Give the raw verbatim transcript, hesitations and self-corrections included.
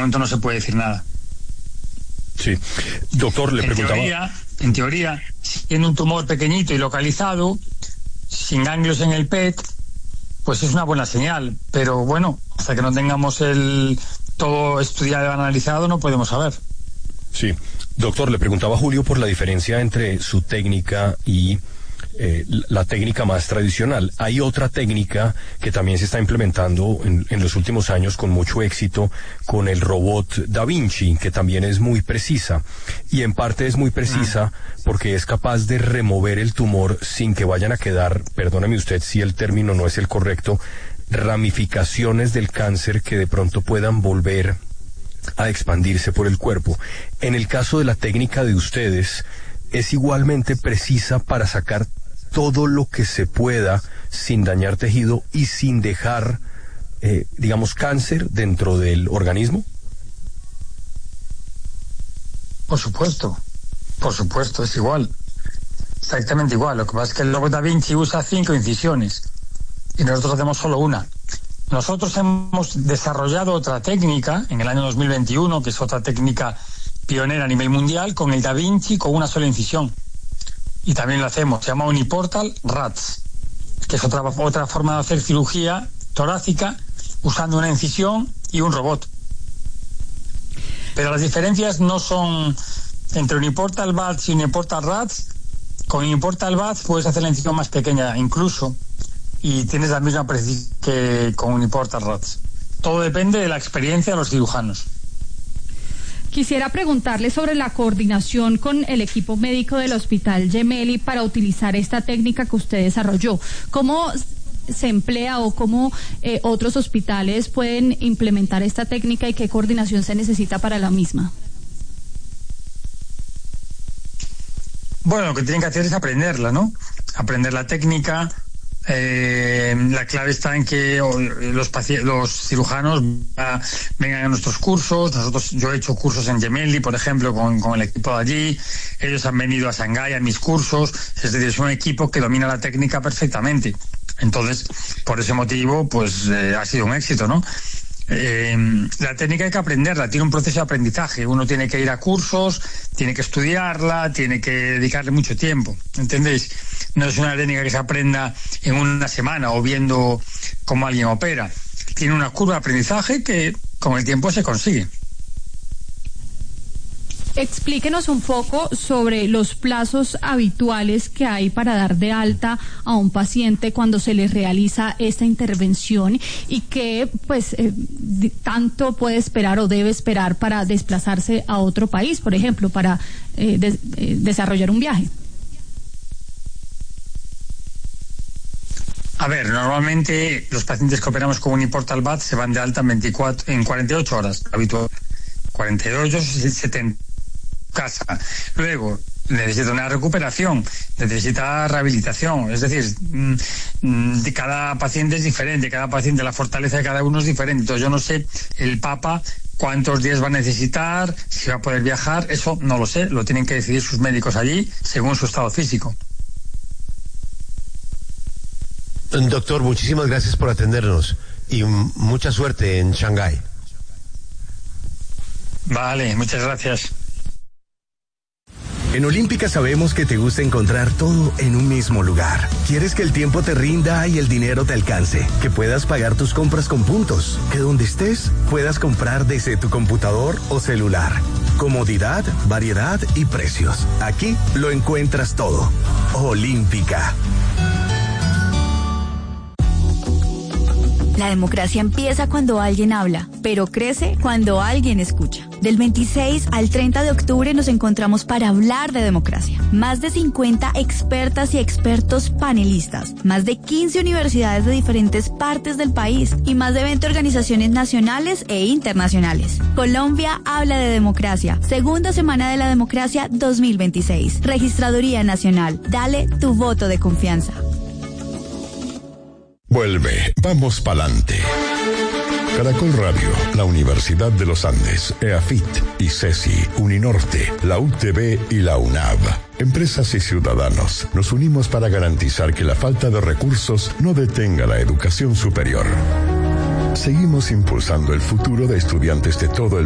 momento no se puede decir nada. Sí. Doctor, le en preguntaba... Teoría, en teoría, siendo un tumor pequeñito y localizado, sin ganglios en el P E T, pues es una buena señal. Pero bueno, hasta que no tengamos el todo estudiado y analizado, no podemos saber. Sí. Doctor, le preguntaba a Julio por la diferencia entre su técnica y eh, la técnica más tradicional. Hay otra técnica que también se está implementando en, en los últimos años con mucho éxito con el robot Da Vinci, que también es muy precisa. Y en parte es muy precisa porque es capaz de remover el tumor sin que vayan a quedar, perdóneme usted si el término no es el correcto, ramificaciones del cáncer que de pronto puedan volver a expandirse por el cuerpo. En el caso de la técnica de ustedes, es igualmente precisa para sacar todo lo que se pueda sin dañar tejido y sin dejar, eh, digamos, cáncer dentro del organismo. Por supuesto, por supuesto, es igual. Exactamente igual. Lo que pasa es que el robot Da Vinci usa cinco incisiones y nosotros hacemos solo una. Nosotros hemos desarrollado otra técnica en el año dos mil veintiuno, que es otra técnica pionera a nivel mundial, con el Da Vinci con una sola incisión. Y también lo hacemos, se llama Uniportal R A T S, que es otra, otra forma de hacer cirugía torácica usando una incisión y un robot. Pero las diferencias no son entre Uniportal V A T S y Uniportal R A T S. Con Uniportal V A T S puedes hacer la incisión más pequeña incluso, y tienes la misma precisión que con Uniportal R A T S. Todo depende de la experiencia de los cirujanos. Quisiera preguntarle sobre la coordinación con el equipo médico del Hospital Gemelli para utilizar esta técnica que usted desarrolló. ¿Cómo se emplea o cómo eh, otros hospitales pueden implementar esta técnica y qué coordinación se necesita para la misma? Bueno, lo que tienen que hacer es aprenderla, ¿no? Aprender la técnica. Eh, la clave está en que los paci- los cirujanos uh, vengan a nuestros cursos. Nosotros, yo he hecho cursos en Gemelli, por ejemplo, con, con el equipo de allí. Ellos han venido a Shanghái a mis cursos. Es decir, es un equipo que domina la técnica perfectamente. Entonces, por ese motivo, pues eh, ha sido un éxito, ¿no? Eh, la técnica hay que aprenderla, tiene un proceso de aprendizaje. Uno tiene que ir a cursos, tiene que estudiarla, tiene que dedicarle mucho tiempo, ¿entendéis? No es una técnica que se aprenda en una semana o viendo cómo alguien opera. Tiene una curva de aprendizaje que con el tiempo se consigue. Explíquenos un poco sobre los plazos habituales que hay para dar de alta a un paciente cuando se le realiza esta intervención y qué pues eh, tanto puede esperar o debe esperar para desplazarse a otro país, por ejemplo, para eh, des, eh, desarrollar un viaje. A ver, normalmente los pacientes que operamos con Uniportal V A T S se van de alta en veinticuatro, en cuarenta y ocho horas, habitual. cuarenta y ocho, setenta casa. Luego, necesita una recuperación, necesita rehabilitación. Es decir, mmm, cada paciente es diferente, cada paciente, la fortaleza de cada uno es diferente. Entonces, yo no sé, el Papa, cuántos días va a necesitar, si va a poder viajar, eso no lo sé, lo tienen que decidir sus médicos allí, según su estado físico. Doctor, muchísimas gracias por atendernos y mucha suerte en Shanghái. Vale, muchas gracias. En Olímpica sabemos que te gusta encontrar todo en un mismo lugar. Quieres que el tiempo te rinda y el dinero te alcance, que puedas pagar tus compras con puntos, que donde estés puedas comprar desde tu computador o celular. Comodidad, variedad y precios. Aquí lo encuentras todo. Olímpica. La democracia empieza cuando alguien habla, pero crece cuando alguien escucha. Del veintiséis al treinta de octubre nos encontramos para hablar de democracia. Más de cincuenta expertas y expertos panelistas, más de quince universidades de diferentes partes del país y más de veinte organizaciones nacionales e internacionales. Colombia habla de democracia. Segunda semana de la democracia dos mil veintiséis. Registraduría Nacional. Dale tu voto de confianza. Vuelve, vamos pa'lante. Caracol Radio, la Universidad de los Andes, EAFIT, ICESI, Uninorte, la U T B y la UNAV. Empresas y ciudadanos, nos unimos para garantizar que la falta de recursos no detenga la educación superior. Seguimos impulsando el futuro de estudiantes de todo el